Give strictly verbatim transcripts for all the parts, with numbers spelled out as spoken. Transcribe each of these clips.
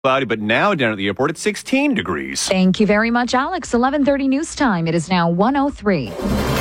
Cloudy, but now down at the airport, it's sixteen degrees. Thank you very much, Alex. eleven thirty news time. It is now one oh three.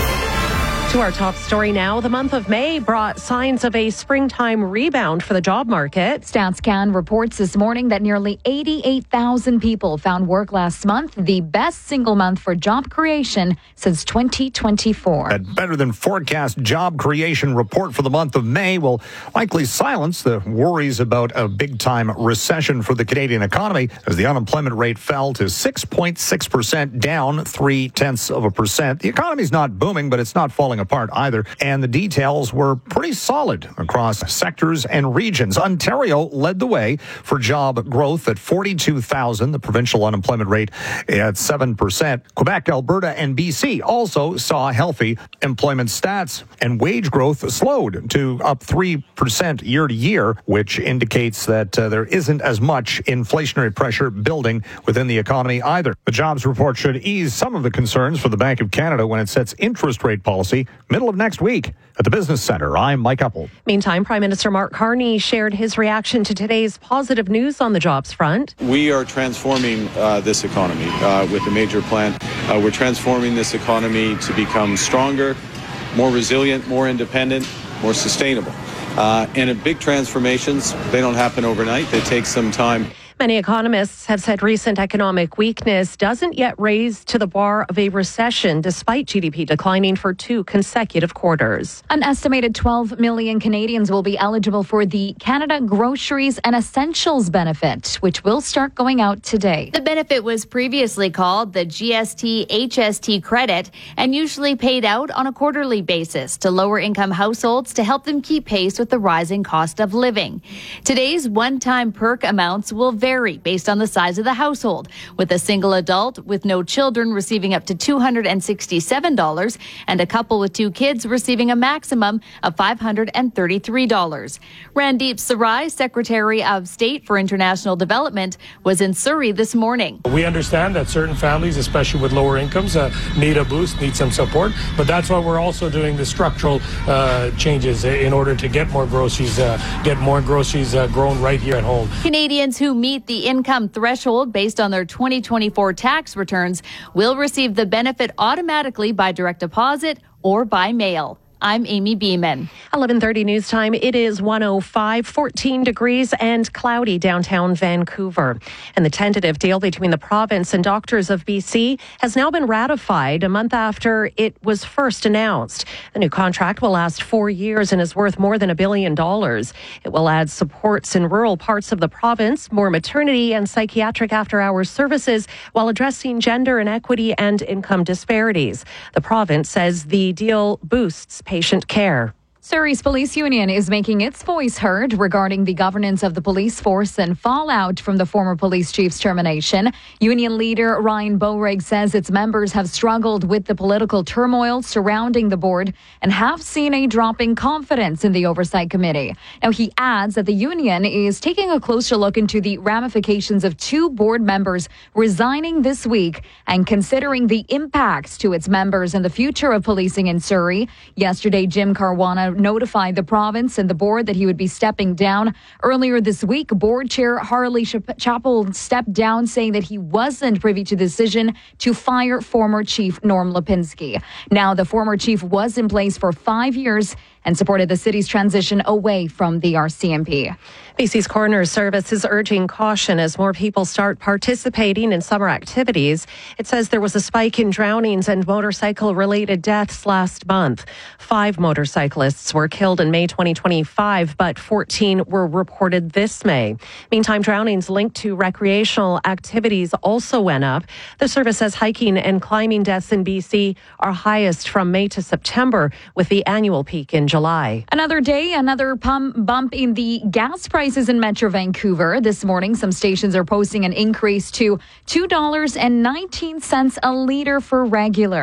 To our top story now, the month of May brought signs of a springtime rebound for the job market. StatsCan reports this morning that nearly eighty-eight thousand people found work last month, the best single month for job creation since twenty twenty-four. That better than forecast job creation report for the month of May will likely silence the worries about a big-time recession for the Canadian economy as the unemployment rate fell to six point six percent, down three-tenths of a percent. The economy's not booming, but it's not falling apart either, and the details were pretty solid across sectors and regions. Ontario led the way for job growth at forty-two thousand, the provincial unemployment rate at seven percent. Quebec, Alberta, and B C also saw healthy employment stats, and wage growth slowed to up three percent year to year, which indicates that uh, there isn't as much inflationary pressure building within the economy either. The jobs report should ease some of the concerns for the Bank of Canada when it sets interest rate policy middle of next week. At the Business Centre, I'm Mike Uppel. Meantime, Prime Minister Mark Carney shared his reaction to today's positive news on the jobs front. We are transforming uh, this economy uh, with a major plan. Uh, we're transforming this economy to become stronger, more resilient, more independent, more sustainable. Uh, and big transformations, they don't happen overnight. They take some time. Many economists have said recent economic weakness doesn't yet raise to the bar of a recession, despite G D P declining for two consecutive quarters. An estimated twelve million Canadians will be eligible for the Canada Groceries and Essentials benefit, which will start going out today. The benefit was previously called the G S T H S T credit and usually paid out on a quarterly basis to lower-income households to help them keep pace with the rising cost of living. Today's one-time perk amounts will vary based on the size of the household, with a single adult with no children receiving up to two hundred sixty-seven dollars and a couple with two kids receiving a maximum of five hundred thirty-three dollars. Randeep Sarai, Secretary of State for International Development, was in Surrey this morning. We understand that certain families, especially with lower incomes, uh, need a boost, need some support, but that's why we're also doing the structural uh, changes in order to get more groceries, uh, get more groceries uh, grown right here at home. Canadians who meet the income threshold based on their twenty twenty-four tax returns will receive the benefit automatically by direct deposit or by mail. I'm Amy Beeman. eleven thirty news time. It is one oh five, fourteen degrees and cloudy downtown Vancouver. And the tentative deal between the province and doctors of B C has now been ratified a month after it was first announced. The new contract will last four years and is worth more than a billion dollars. It will add supports in rural parts of the province, more maternity and psychiatric after-hours services, while addressing gender inequity and income disparities. The province says the deal boosts patient care. Surrey's police union is making its voice heard regarding the governance of the police force and fallout from the former police chief's termination. Union leader Ryan Boerig says its members have struggled with the political turmoil surrounding the board and have seen a drop in confidence in the oversight committee. Now, he adds that the union is taking a closer look into the ramifications of two board members resigning this week and considering the impacts to its members and the future of policing in Surrey. Yesterday, Jim Caruana notified the province and the board that he would be stepping down. Earlier this week, board chair Harley Chappell stepped down, saying that he wasn't privy to the decision to fire former chief Norm Lipinski. Now, the former chief was in place for five years and supported the city's transition away from the R C M P. B C's Coroner Service is urging caution as more people start participating in summer activities. It says there was a spike in drownings and motorcycle-related deaths last month. Five motorcyclists were killed in May twenty twenty-five, but fourteen were reported this May. Meantime, drownings linked to recreational activities also went up. The service says hiking and climbing deaths in B C are highest from May to September, with the annual peak in July. Another day, another pump bump in the gas prices in Metro Vancouver. This morning, some stations are posting an increase to two dollars and nineteen cents a litre for regular.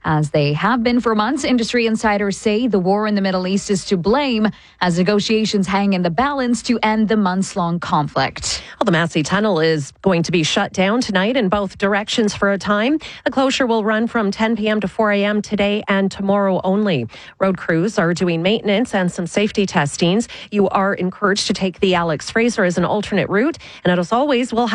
as they have been for months. Industry insiders say the war in the Middle East is to blame as negotiations hang in the balance to end the months-long conflict. Well, the Massey Tunnel is going to be shut down tonight in both directions for a time. The closure will run from ten p.m. to four a.m. today and tomorrow only. Road crews are doing maintenance and some safety testings. You are encouraged to take the Alex Fraser as an alternate route. And as always, we'll have